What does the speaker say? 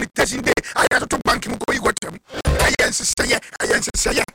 sanitation day. I have to bank him go you got him. I answer say